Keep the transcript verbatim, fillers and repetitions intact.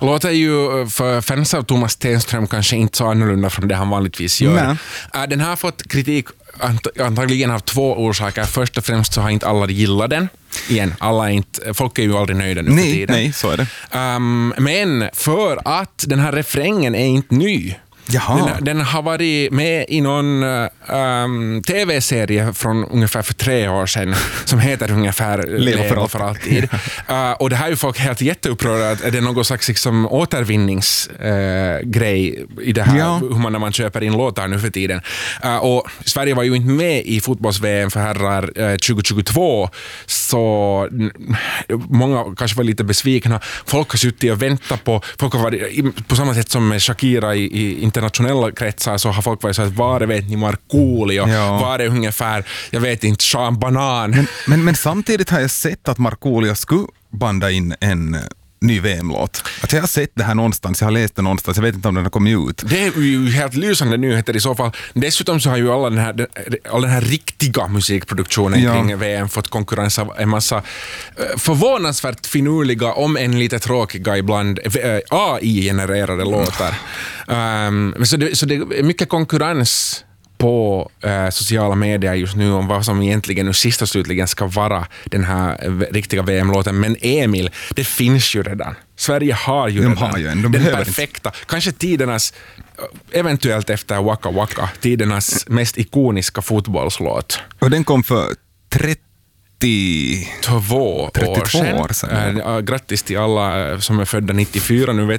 Låter ju för fans av Thomas Stenström kanske inte så annorlunda från det han vanligtvis gör. Nej. Den har fått kritik antagligen av två orsaker. Först och främst så har inte alla gillat den. Igen, alla är inte, folk är ju aldrig nöjda nu nej, för tiden. Nej, så är det. Um, men för att den här refrängen är inte ny. Den, den har varit med i någon um, tv-serie från ungefär för tre år sedan som heter ungefär Leva för, för alltid. uh, och det här är ju folk helt jätteupprörda att det är någon slags liksom, återvinningsgrej uh, i det här, ja. hur man när man köper in låtar nu för tiden. Uh, och Sverige var ju inte med i fotbolls-V M för herrar uh, tjugohundratjugotvå, så många kanske var lite besvikna. Folk har suttit och väntat på, folk har varit, på samma sätt som med Shakira i, i internationella kretsar, så har folk varit så att var är vet ni Markoolio, ja. var är ungefär, jag vet inte, Sean Banan. Men, men, men samtidigt har jag sett att Markoolio skulle banda in en ny V M-låt. Att jag har sett det här någonstans, jag har läst det någonstans, jag vet inte om den har kommit ut. Det är ju helt lysande nyheter i så fall. Dessutom så har ju alla den här, all den här riktiga musikproduktionen ja. kring V M fått konkurrens av en massa förvånansvärt finurliga, om en lite tråkiga ibland, A I-genererade låtar. Um, så, det, så det är mycket konkurrens på eh, sociala medier just nu om vad som egentligen nu sist och slutligen ska vara den här v- riktiga V M-låten. Men Emil, det finns ju redan. Sverige har ju de redan har ju en, de den perfekta, inte. Kanske tidernas, eventuellt efter Waka Waka, tidernas mest ikoniska fotbollslåt. Och den kom för trettio Två år sedan. år sedan. Äh, grattis till alla som är födda nittiofyra. Nu vet